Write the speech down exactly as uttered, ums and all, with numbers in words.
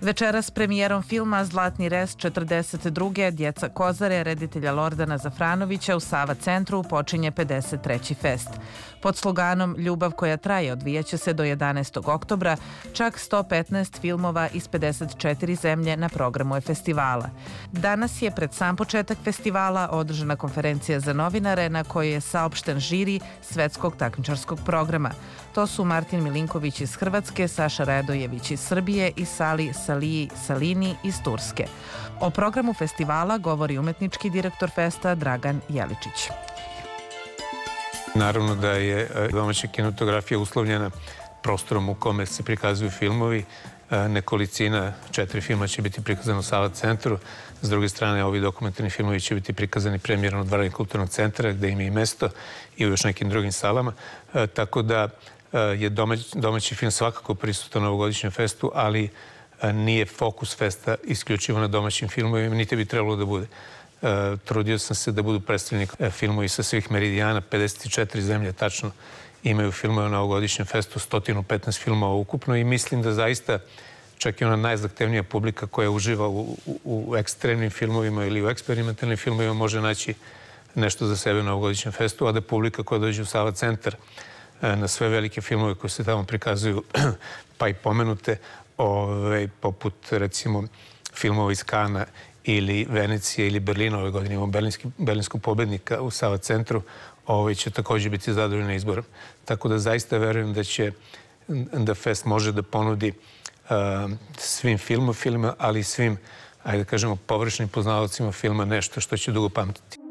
Večeras premijerom filma Zlatni rez četrdeset druge. Djeca Kozare reditelja Lordana Zafranovića u Sava centru počinje pedeset treći fest. Pod sloganom Ljubav koja traje odvijaće se do jedanaestog oktobra, čak sto petnaest filmova iz pedeset četiri zemlje na programu je festivala. Danas je pred sam početak festivala održana konferencija za novinare na kojoj je saopšten žiri svetskog takmičarskog programa. To su Martin Milinković iz Hrvatske, Saša Radojević iz Srbije i Sali Saliji Salini iz Turske. O programu festivala govori umetnički direktor festa Dragan Jeličić. Naravno da je domaća kinematografija uslovljena prostorom u kome se prikazuju filmovi. Nekolicina, četiri filma će biti prikazano u Sava centru. S druge strane, ovi dokumentarni filmovi će biti prikazani premijerno u Dvorani kulturnog centra, gde ima i mesto, i u još nekim drugim salama. Tako da je domaći film svakako prisutan na ovogodišnjem festu, ali nije fokus festa isključivo na domaćim filmovima, niti bi trebalo da bude. Trudio sam se da budu predstavljeni filmovi sa svih meridijana, pedeset četiri zemlje tačno imaju filmove na ovogodišnjem festu, sto petnaest filmova ukupno, i mislim da zaista čak i ona najzahtevnija publika koja uživa u, u ekstremnim filmovima ili u eksperimentalnim filmovima može naći nešto za sebe na ovogodišnjem festu, a da publika koja dođe u Sava centar na sve velike filmove koje se tamo prikazuju, pa i pomenute, ove, poput recimo filmova iz Kana ili Venecije ili Berlina, ove godine imamo berlinskog pobednika u Sava centru, ovaj će također biti zadovoljni izborom. Tako da zaista verujem da će da fest može da ponudi uh, svim filmofilima, ali i svim, ajde da kažemo, površnim poznavalcima filma nešto što će dugo pamtiti.